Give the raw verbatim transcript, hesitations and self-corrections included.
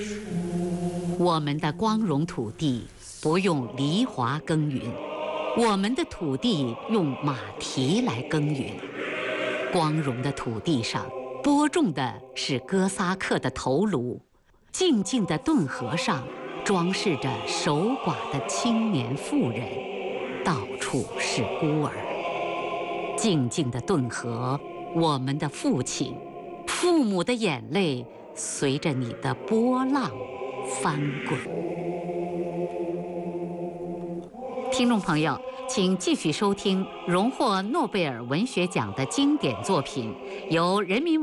我们的光荣土地不用犁铧耕耘，我们的土地用马蹄来耕耘。光荣的土地上播种的是哥萨克的头颅，静静的顿河上装饰着守寡的青年妇人，到处是孤儿。静静的顿河，我们的父亲，父母的眼泪随着你的波浪翻滚。听众朋友，请继续收听荣获诺贝尔文学奖的经典作品，由人民